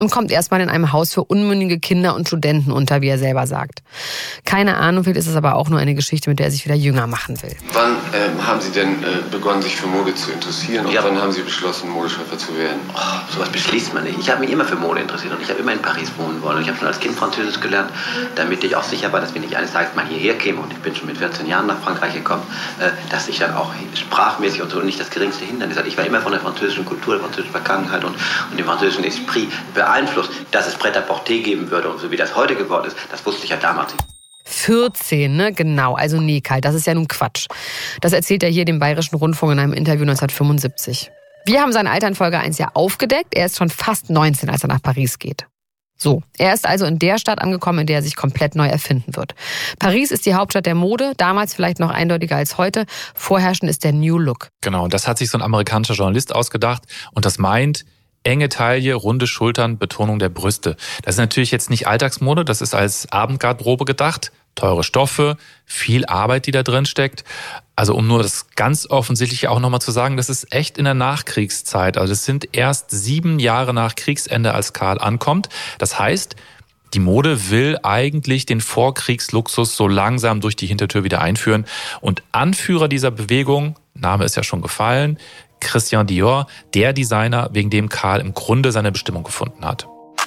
und kommt erstmal in einem Haus für unmündige Kinder und Studenten unter, wie er selber sagt. Keine Ahnung, vielleicht ist es aber auch nur eine Geschichte, mit der er sich wieder jünger machen will. Wann haben Sie denn begonnen, sich für Mode zu interessieren und wann haben Sie beschlossen, Modeschöpfer zu werden? Oh, sowas beschließt man nicht. Ich habe mich immer für Mode interessiert und ich habe immer in Paris wohnen wollen. Und ich habe schon als Kind Französisch gelernt, damit ich auch sicher war, dass wenn ich eines Tages mal hierher käme, und ich bin schon mit 14 Jahren nach Frankreich gekommen, dass ich dann auch sprachmäßig und so nicht das geringste Hindernis hatte. Ich war immer von der französischen Kultur, der französischen Vergangenheit und dem französischen Esprit beeinflusst, dass es Pret-à-Porter geben würde und so wie das heute geworden ist, das wusste ich ja damals nicht. 14, ne? Genau. Also nee, Karl, das ist ja nun Quatsch. Das erzählt er hier dem Bayerischen Rundfunk in einem Interview 1975. Wir haben sein Alter in Folge 1 ja aufgedeckt. Er ist schon fast 19, als er nach Paris geht. So, er ist also in der Stadt angekommen, in der er sich komplett neu erfinden wird. Paris ist die Hauptstadt der Mode, damals vielleicht noch eindeutiger als heute. Vorherrschend ist der New Look. Genau, und das hat sich so ein amerikanischer Journalist ausgedacht. Und das meint enge Taille, runde Schultern, Betonung der Brüste. Das ist natürlich jetzt nicht Alltagsmode, das ist als Abendgarderobe gedacht. Teure Stoffe, viel Arbeit, die da drin steckt. Also um nur das ganz Offensichtliche auch nochmal zu sagen, das ist echt in der Nachkriegszeit. Also es sind erst 7 Jahre nach Kriegsende, als Karl ankommt. Das heißt, die Mode will eigentlich den Vorkriegsluxus so langsam durch die Hintertür wieder einführen. Und Anführer dieser Bewegung, Name ist ja schon gefallen, Christian Dior, der Designer, wegen dem Karl im Grunde seine Bestimmung gefunden hat.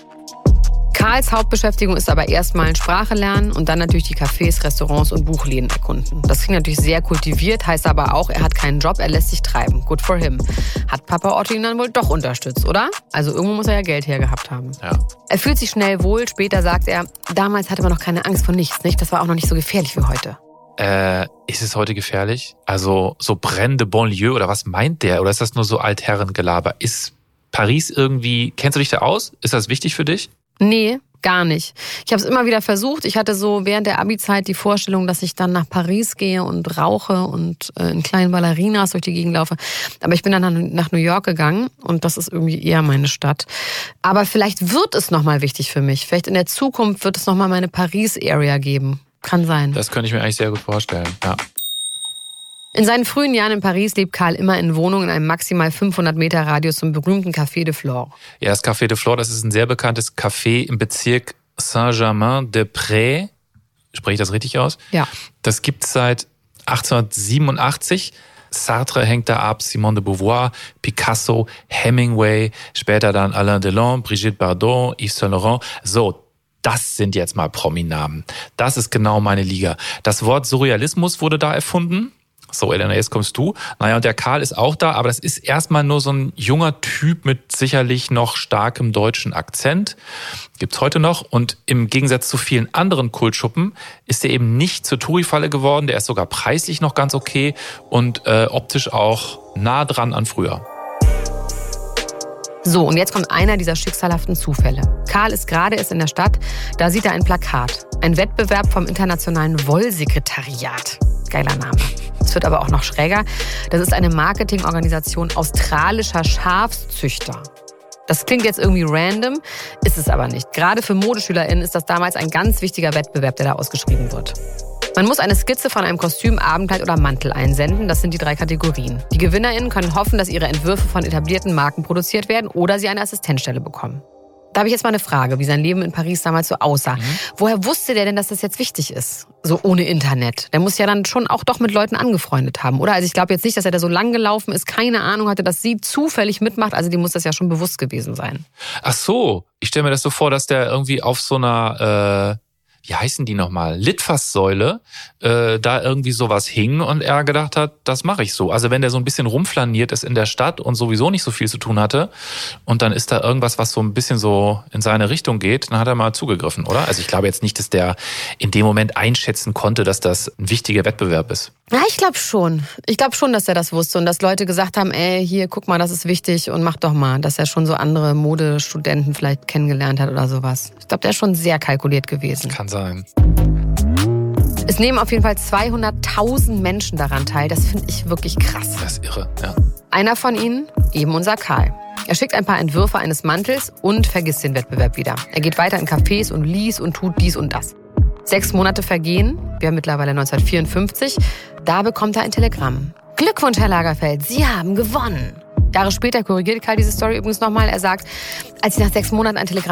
Karls Hauptbeschäftigung ist aber erstmal Sprache lernen und dann natürlich die Cafés, Restaurants und Buchläden erkunden. Das klingt natürlich sehr kultiviert, heißt aber auch, er hat keinen Job, er lässt sich treiben. Good for him. Hat Papa Otto ihn dann wohl doch unterstützt, oder? Also irgendwo muss er ja Geld hergehabt haben. Ja. Er fühlt sich schnell wohl, später sagt er, damals hatte man noch keine Angst vor nichts, nicht? Das war auch noch nicht so gefährlich wie heute. Ist es heute gefährlich? Also so brennende Banlieue oder was meint der? Oder ist das nur so Altherrengelaber? Ist Paris irgendwie, kennst du dich da aus? Ist das wichtig für dich? Nee, gar nicht. Ich habe es immer wieder versucht. Ich hatte so während der Abi-Zeit die Vorstellung, dass ich dann nach Paris gehe und rauche und in kleinen Ballerinas durch die Gegend laufe. Aber ich bin dann nach New York gegangen und das ist irgendwie eher meine Stadt. Aber vielleicht wird es nochmal wichtig für mich. Vielleicht in der Zukunft wird es nochmal meine Paris-Area geben. Kann sein. Das könnte ich mir eigentlich sehr gut vorstellen, ja. In seinen frühen Jahren in Paris lebt Karl immer in Wohnungen in einem maximal 500 Meter Radius zum berühmten Café de Flore. Ja, das Café de Flore, das ist ein sehr bekanntes Café im Bezirk Saint-Germain-des-Prés. Spreche ich das richtig aus? Ja. Das gibt's seit 1887. Sartre hängt da ab, Simone de Beauvoir, Picasso, Hemingway, später dann Alain Delon, Brigitte Bardot, Yves Saint Laurent. So, das sind jetzt mal Prominamen. Das ist genau meine Liga. Das Wort Surrealismus wurde da erfunden. So, Elena, jetzt kommst du. Naja, und der Karl ist auch da, aber das ist erstmal nur so ein junger Typ mit sicherlich noch starkem deutschen Akzent. Gibt's heute noch. Und im Gegensatz zu vielen anderen Kultschuppen ist er eben nicht zur Touri-Falle geworden. Der ist sogar preislich noch ganz okay und optisch auch nah dran an früher. So, und jetzt kommt einer dieser schicksalhaften Zufälle. Karl ist gerade erst in der Stadt, da sieht er ein Plakat. Ein Wettbewerb vom Internationalen Wollsekretariat. Geiler Name. Es wird aber auch noch schräger. Das ist eine Marketingorganisation australischer Schafszüchter. Das klingt jetzt irgendwie random, ist es aber nicht. Gerade für ModeschülerInnen ist das damals ein ganz wichtiger Wettbewerb, der da ausgeschrieben wird. Man muss eine Skizze von einem Kostüm, Abendkleid oder Mantel einsenden. Das sind die 3 Kategorien. Die GewinnerInnen können hoffen, dass ihre Entwürfe von etablierten Marken produziert werden oder sie eine Assistenzstelle bekommen. Da habe ich jetzt mal eine Frage, wie sein Leben in Paris damals so aussah. Woher wusste der denn, dass das jetzt wichtig ist? So ohne Internet. Der muss ja dann schon auch doch mit Leuten angefreundet haben, oder? Also ich glaube jetzt nicht, dass er da so lang gelaufen ist, keine Ahnung hatte, dass sie zufällig mitmacht. Also die muss das ja schon bewusst gewesen sein. Ach so, ich stelle mir das so vor, dass der irgendwie auf so einer, wie heißen die nochmal, Litfaßsäule, da irgendwie sowas hing und er gedacht hat, das mache ich so. Also wenn der so ein bisschen rumflaniert ist in der Stadt und sowieso nicht so viel zu tun hatte und dann ist da irgendwas, was so ein bisschen so in seine Richtung geht, dann hat er mal zugegriffen, oder? Also ich glaube jetzt nicht, dass der in dem Moment einschätzen konnte, dass das ein wichtiger Wettbewerb ist. Ja, ich glaube schon. Ich glaube schon, dass er das wusste und dass Leute gesagt haben, hier, guck mal, das ist wichtig und mach doch mal. Dass er schon so andere Modestudenten vielleicht kennengelernt hat oder sowas. Ich glaube, der ist schon sehr kalkuliert gewesen. Kann sein. Es nehmen auf jeden Fall 200.000 Menschen daran teil. Das finde ich wirklich krass. Das ist irre, ja. Einer von ihnen, eben unser Karl. Er schickt ein paar Entwürfe eines Mantels und vergisst den Wettbewerb wieder. Er geht weiter in Cafés und liest und tut dies und das. 6 Monate vergehen, wir haben mittlerweile 1954. Da bekommt er ein Telegramm. Glückwunsch, Herr Lagerfeld, Sie haben gewonnen. Jahre später korrigiert Karl diese Story übrigens nochmal. Er sagt, als ich nach 6 Monaten ein Telegramm